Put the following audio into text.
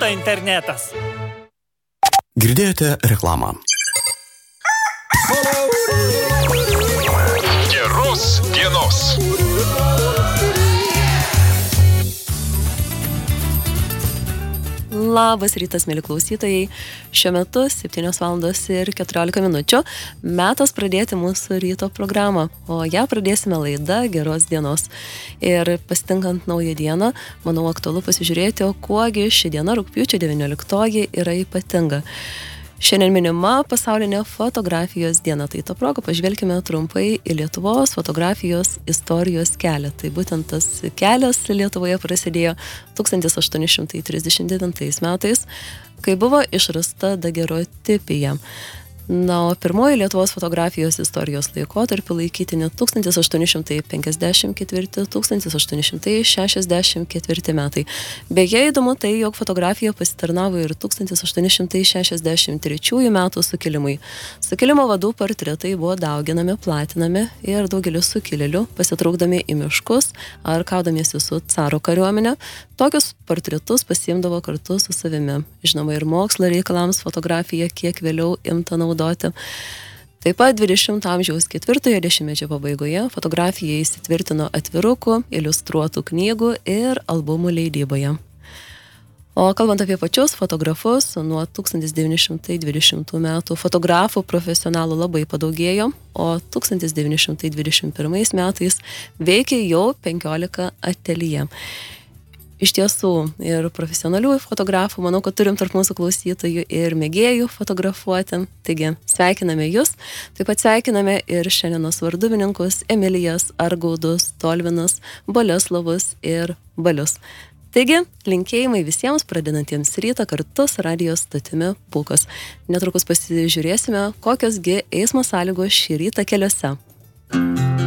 ryto internetas. Girdėjote reklamą. Geros dienos. Labas rytas, mėly klausytojai. Šiuo metu 7:14 metas pradėti mūsų ryto programą, o ją pradėsime laida Geros dienos. Ir pasitinkant naują dieną, manau aktualu pasižiūrėti, o kuogi ši diena, rugpjūčio 19, yra ypatinga. Šiandien minima pasaulinė fotografijos diena, tai to proga pažvelkime trumpai į Lietuvos fotografijos istorijos kelią. Tai būtent tas kelias Lietuvoje prasidėjo 1839 metais, kai buvo išrasta dagerotipija. Na, o pirmoji Lietuvos fotografijos istorijos laikotarpį laikytini 1854-1864 metai. Beje, įdomu tai, jog fotografija pasitarnavo ir 1863 metų sukilimui. Sukilimo vadų portretai buvo dauginami, platinami ir daugelis sukilėlių, pasitraukdami į miškus ar kaudamiesi su caro kariuomenė, tokius portretus pasiimdavo kartu su savimi. Žinoma, ir mokslo reikalams fotografija kiek vėliau imta naudoti. Taip pat 20 amžiaus 4 dešimtmečio pabaigoje fotografija įsitvirtino atvirukų, iliustruotų knygų ir albumų leidyboje. O kalbant apie pačius fotografus, nuo 1920 metų fotografų profesionalų labai padaugėjo, o 1921 metais veikė jau 15 ateljė. Iš tiesų, ir profesionalių fotografų, manau, kad turim tarp mūsų klausytojų ir mėgėjų fotografuoti. Taigi, sveikiname jūs. Taip pat sveikiname ir šiandienos varduvininkus Emilijas, Argaudus, Tolvinas, Boleslavus ir Balius. Taigi, linkėjimai visiems pradedantiems rytą kartu su radijo stotimi Pūkos. Netrukus pasižiūrėsime, kokios gi eismo sąlygos šį rytą keliuose.